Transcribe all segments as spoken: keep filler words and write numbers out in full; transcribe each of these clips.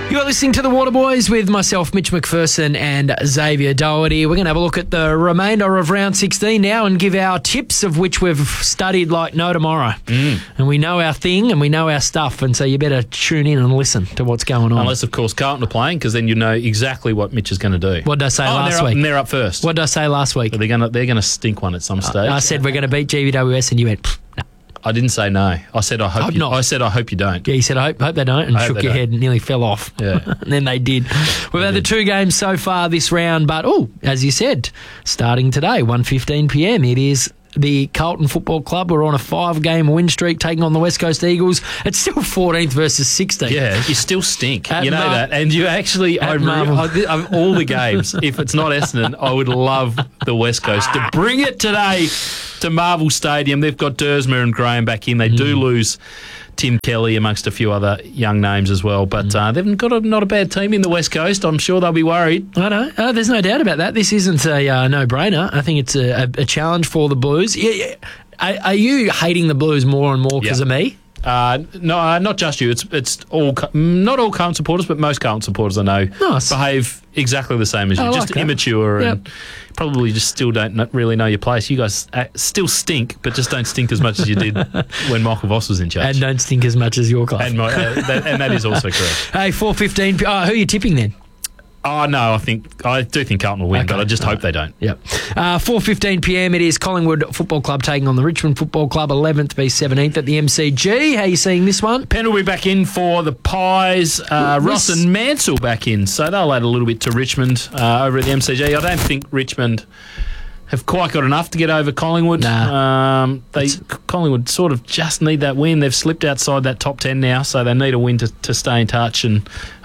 You're listening to The Waterboys with myself, Mitch McPherson, and Xavier Doherty. We're going to have a look at the remainder of round sixteen now and give our tips, of which we've studied like no tomorrow. Mm. And we know our thing and we know our stuff, and so you better tune in and listen to what's going on. Unless, of course, Carlton are playing, because then you know exactly what Mitch is going to do. What did I say oh, last they're week? Up, and they're up first. What did I say last week? They're going to they're going to stink one at some stage. I said we're going to beat G B W S, and you went, no. I didn't say no. I said I hope, Hope you, not. I said I hope you don't. Yeah, you said, I hope, hope they don't, and I hope shook they your don't. head and nearly fell off. Yeah. And then they did. We've had the two games so far this round, but, oh, as you said, starting today, one fifteen p m, it is the Carlton Football Club. We're on a five-game win streak taking on the West Coast Eagles. It's still fourteenth versus sixteenth. Yeah, you still stink. At you know Mar- that. And you actually, I At re- Marvel. I, of all the games, if it's not Essendon, I would love the West Coast to bring it today to Marvel Stadium. They've got Dersmer and Graham back in. They do lose Tim Kelly amongst a few other young names as well. But uh, they've got a, not a bad team in the West Coast. I'm sure they'll be worried. I know. Uh, there's no doubt about that. This isn't a uh, no-brainer. I think it's a, a, a challenge for the Blues. Yeah, yeah. Are, are you hating the Blues more and more because Yeah. of me? Uh, no, uh, not just you. It's it's all Car- not all Carlton supporters, but most Carlton supporters I know Nice. behave exactly the same as you. I like just that. immature Yep. and probably just still don't kn- really know your place. You guys uh, still stink, but just don't stink as much as you did when Michael Voss was in charge. And don't stink as much as your club. And, my, uh, that, and that is also correct. Hey, four fifteen. Oh, who are you tipping then? Oh no, I think I do think Carlton will win, Okay. but I just All hope they don't. Yep. Uh, four fifteen p m, it is Collingwood Football Club taking on the Richmond Football Club, eleventh v seventeenth at the M C G. How are you seeing this one? Penn will be back in for the Pies. Uh, Ross and Mansell back in, so they'll add a little bit to Richmond uh, over at the M C G. I don't think Richmond have quite got enough to get over Collingwood. Nah. Um, they Collingwood sort of just need that win. They've slipped outside that top ten now, so they need a win to, to stay in touch. And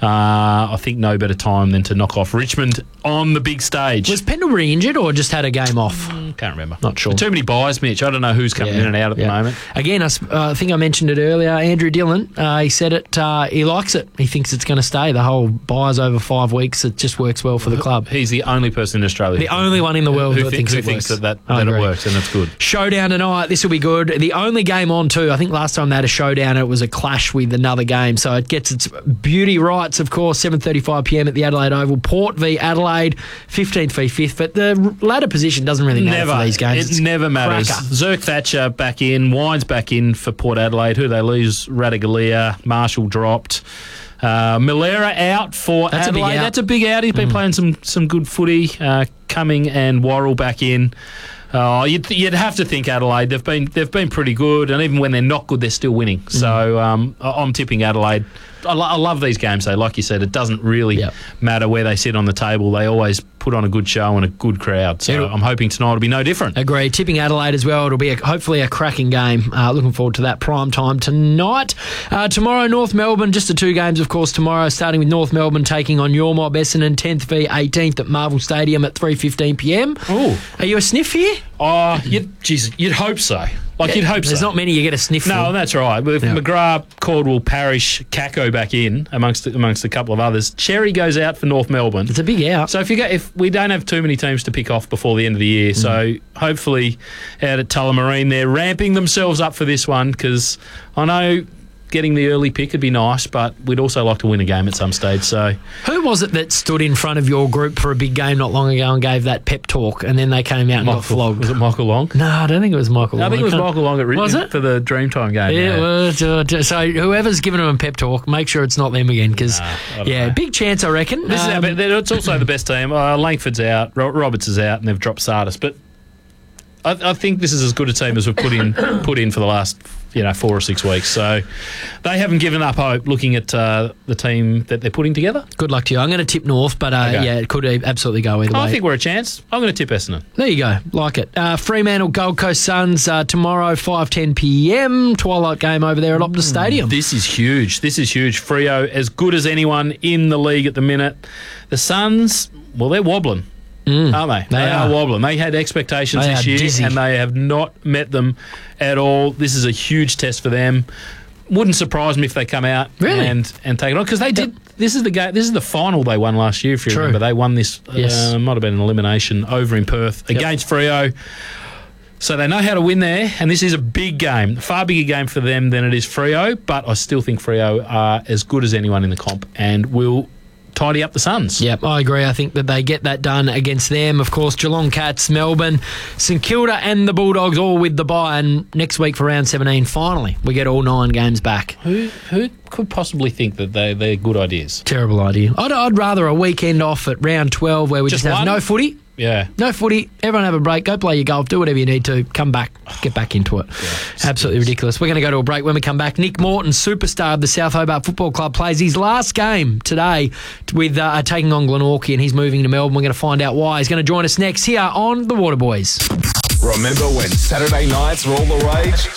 uh, I think no better time than to knock off Richmond on the big stage. Was Pendlebury injured or just had a game off? Can't remember. Not sure. Too many buys, Mitch. I don't know who's coming Yeah, in and out at yeah. the moment. Again, I, sp- uh, I think I mentioned it earlier. Andrew Dillon, uh, he said it. Uh, he likes it. He thinks it's going to stay. The whole buys over five weeks. It just works well for the club. He's the only person in Australia. The only one in the world who, that thi- thinks who it thinks works. that, that, I that it agree. works, and that's good. Showdown tonight. This will be good. The only game on too. I think last time they had a showdown, it was a clash with another game. So it gets its beauty rights, of course. seven thirty-five p m at the Adelaide Oval. Port v Adelaide, fifteenth v fifth. But the ladder position doesn't really matter Never. for these games. It It's never matters. cracker. Zerk Thatcher back in. Wines back in for Port Adelaide. Who they lose? Radigalia. Marshall dropped. Uh, Milera out for That's a big Adelaide. out. That's a big out. He's been playing some some good footy. Uh, Cumming and Worrell back in. Uh, you'd, you'd have to think Adelaide. They've been they've been pretty good, and even when they're not good, they're still winning. So um, I- I'm tipping Adelaide. I, lo- I love these games, though. Like you said, it doesn't really Yep. matter where they sit on the table. They always put on a good show and a good crowd. So It'll- I'm hoping tonight will be no different. Agree. Tipping Adelaide as well. It'll be a, hopefully a cracking game. Uh, looking forward to that prime time tonight. Uh, tomorrow, North Melbourne. Just the two games, of course, tomorrow, starting with North Melbourne taking on your mob Essendon, tenth v eighteenth at Marvel Stadium at three fifteen p m. Ooh. Are you a sniff here? Oh, you'd, geez, you'd hope so. Like, you'd hope There's so. not many you get a sniff No, for. that's right. With Yeah. McGrath, Caldwell, Parrish, Kako back in amongst amongst a couple of others. Cherry goes out for North Melbourne. It's a big out. So if you go, if we don't have too many teams to pick off before the end of the year, so hopefully out at Tullamarine they're ramping themselves up for this one, because I know getting the early pick would be nice, but we'd also like to win a game at some stage. So Who was it that stood in front of your group for a big game not long ago and gave that pep talk, and then they came out and got flogged? was it Michael Long? No, I don't think it was Michael I Long. think it was can't- Michael Long at Was it? for the Dreamtime game. Yeah, well, uh, so whoever's giving them a pep talk, make sure it's not them again, because Nah, I don't yeah, know. big chance I reckon. This is our, Um, be- it's also the best team. Uh, Langford's out, Ro- Roberts is out, and they've dropped Sardis. But I, I think this is as good a team as we've put in put in for the last you know four or six weeks. So they haven't given up hope. Looking at uh, the team that they're putting together, Good luck to you. I'm going to tip North, but uh, Okay. yeah, it could absolutely go either I way. think we're a chance. I'm going to tip Essendon. There you go. Like it. Uh, Fremantle Gold Coast Suns uh, tomorrow, five ten p m. Twilight game over there at Optus Stadium. This is huge. This is huge. Freo, as good as anyone in the league at the minute. The Suns, well, they're wobbling. Mm. Aren't they? They They are. are wobbling. They had expectations They this are year, dizzy. and they have not met them at all. This is a huge test for them. Wouldn't surprise me if they come out Really? and, and take it on, because they did. This is the game. This is the final they won last year. If you True. remember, they won this. Yes. Uh, might have been an elimination over in Perth against Freo. So they know how to win there, and this is a big game, far bigger game for them than it is Freo, but I still think Freo are as good as anyone in the comp and will tidy up the Suns. Yep, I agree. I think that they get that done against them. Of course, Geelong Cats, Melbourne, St Kilda and the Bulldogs all with the bye, and next week for round seventeen, finally, we get all nine games back. Who who could possibly think that they, they're good ideas? Terrible idea. I'd, I'd rather a weekend off at round twelve where we just, Just have one? no footy. Yeah. No footy. Everyone have a break. Go play your golf. Do whatever you need to. Come back. Get back into it. Yeah, Absolutely ridiculous. We're going to go to a break. When we come back, Nick Morton, superstar of the South Hobart Football Club, plays his last game today with uh, taking on Glenorchy, and he's moving to Melbourne. We're going to find out why. He's going to join us next here on The Water Boys. Remember when Saturday nights were all the rage?